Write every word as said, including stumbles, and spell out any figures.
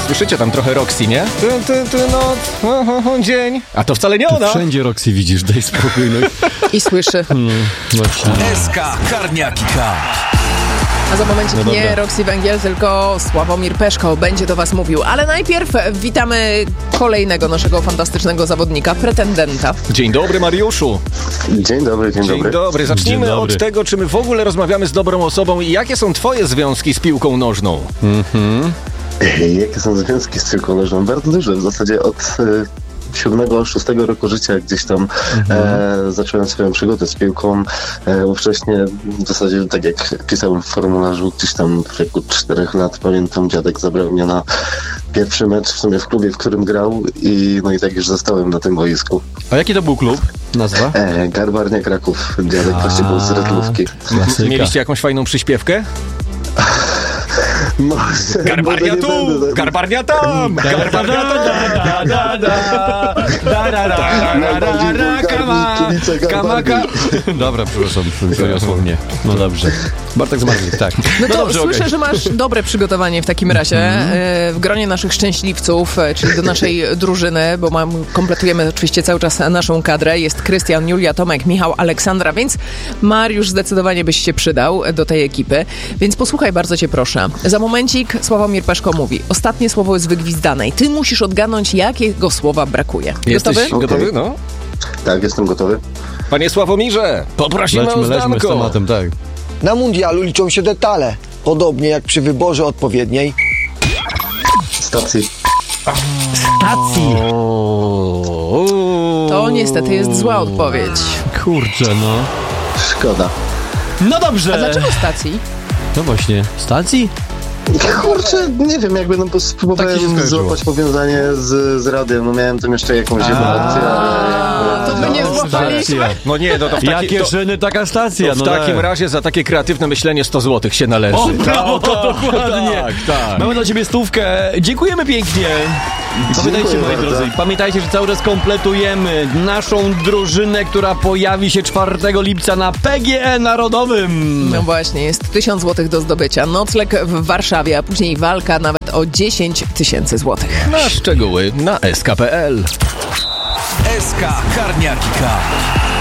Słyszycie tam trochę Roxy, nie? Ty, ty, ty, noc, oh, oh, dzień. A to wcale nie ona. Wszędzie Roxy widzisz, daj spokój. No. I słyszy. No, właśnie. S K Karniaki K. A za momencik No nie dobra. Roxy Węgiel, tylko Sławomir Peszko będzie do was mówił. Ale najpierw witamy kolejnego naszego fantastycznego zawodnika, pretendenta. Dzień dobry, Mariuszu. Dzień dobry, dzień, Dzień dobry. dobry. Zacznijmy Dzień dobry. od tego, czy my w ogóle rozmawiamy z dobrą osobą i jakie są twoje związki z piłką nożną? Jakie są związki z piłką nożną? Bardzo duże. W zasadzie od e, siódmego, szóstego roku życia gdzieś tam e, zacząłem swoją przygodę z piłką. E, bo wcześniej w zasadzie, tak jak pisałem w formularzu, gdzieś tam w wieku czterech lat, pamiętam, dziadek zabrał mnie na pierwszy mecz w sumie w klubie, w którym grał i no i tak już zostałem na tym boisku. A jaki to był klub? Nazwa? E, Garbarnia Kraków. Dziadek właśnie był z Redlówki. Klasyka. Mieliście jakąś fajną przyśpiewkę? No, Garbarnia może nie tu, będę tak- garbarnia tam, garbarnia tam. Dobra, przepraszam, wyniosło mnie. No dobrze. Bartek Zmarzlik, tak. No to dobrze, słyszę, okej. że masz dobre przygotowanie w takim razie e, w gronie naszych szczęśliwców, e, czyli do naszej drużyny, bo mam, kompletujemy oczywiście cały czas naszą kadrę. Jest Krystian, Julia, Tomek, Michał, Aleksandra, więc Mariusz zdecydowanie byś się przydał do tej ekipy. Więc posłuchaj, bardzo cię proszę. Za momencik Sławomir Peszko mówi. Ostatnie słowo jest wygwizdane i ty musisz odgadnąć, jakiego słowa brakuje. Jesteś Gotowy? gotowy? No. Tak, jestem gotowy. Panie Sławomirze, poprosimy Lećmy, o lećmy z zdanko. tematem, tak. Na mundialu liczą się detale, podobnie jak przy wyborze odpowiedniej. Stacji. Stacji. To niestety jest zła odpowiedź. Kurczę, no. Szkoda. No dobrze. A dlaczego stacji? No właśnie. Stacji? Kurczę, nie wiem, jakby no, bo Tak się spróbowałem skończyło. złapać powiązanie z, z radiem. No miałem tam jeszcze jakąś jedną opcję, ale To my nie no, złapaliśmy. No nie, no to w, taki, Jakie to, szyny, taka stacja. w no takim tak. razie za takie kreatywne myślenie sto złotych się należy. O, brawo, to dokładnie. Tak, tak. Mamy dla ciebie stówkę. Dziękujemy pięknie. I pamiętajcie, Dziękuję moi bardzo. drodzy, pamiętajcie, że cały czas kompletujemy naszą drużynę, która pojawi się czwartego lipca na P G E Narodowym. No właśnie, jest tysiąc złotych do zdobycia. Nocleg w Warszawie, a później walka nawet o dziesięć tysięcy złotych. Na szczegóły na S K kropka P L. S K Karniaki K.